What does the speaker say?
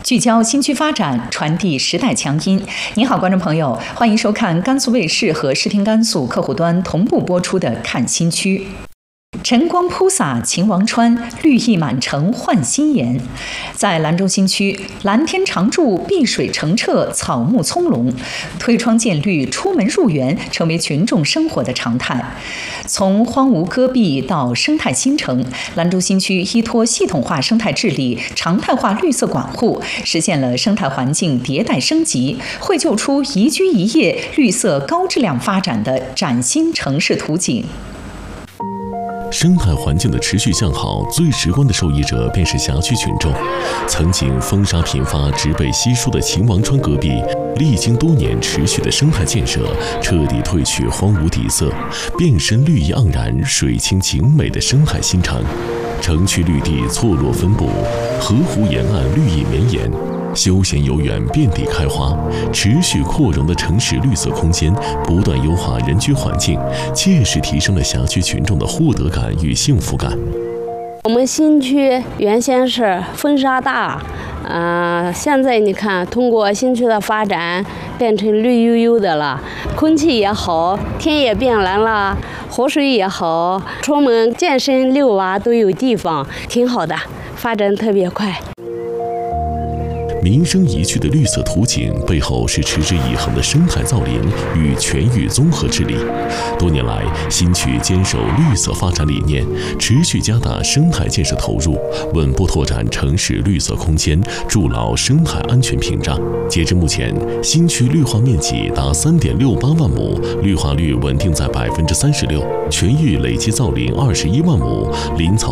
聚焦新区发展，传递时代强音。您好，观众朋友，欢迎收看甘肃卫视和视听甘肃客户端同步播出的《看新区》。晨光铺洒秦王川，绿意满城焕新颜。在兰州新区，蓝天常驻，碧水澄澈，草木葱茏，推窗见绿，出门入园成为群众生活的常态。从荒芜戈壁到生态新城，兰州新区依托系统化生态治理、常态化绿色管护，实现了生态环境迭代升级，绘就出宜居宜业、绿色高质量发展的崭新城市图景。 生态环境的持续向好，最直观的受益者便是辖区群众。曾经风沙频发、植被稀疏的秦王川戈壁，历经多年持续的生态建设，彻底褪去荒芜底色，变身绿意盎然、水清景美的生态新城。城区绿地错落分布，河湖沿岸绿意绵延。休闲游园遍地开花，持续扩容的城市绿色空间不断优化人居环境，切实提升了辖区群众的获得感与幸福感。 我们新区原先是风沙大，现在你看，通过新区的发展，变成绿油油的了，空气也好，天也变蓝了，河水也好，出门健身遛娃都有地方，挺好的，发展特别快。 民生宜居的绿色图景背后是持之以恒的生态造林与全域综合治理。多年来，新区坚守绿色发展理念，持续加大生态建设投入，稳步拓展城市绿色空间，筑牢生态安全屏障。截至目前，新区绿化面积达3.68万亩，绿化率稳定在36%，全域累计造林21万亩，林草